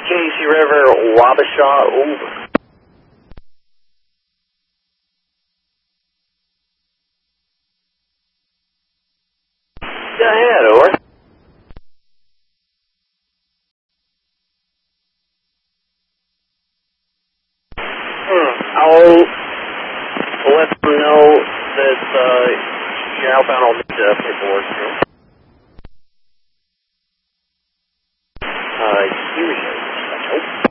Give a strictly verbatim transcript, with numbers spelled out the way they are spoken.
Casey River, Wabasha, over. Go ahead, over. Hmm. I'll let them know that uh, you're outbound on the paperwork.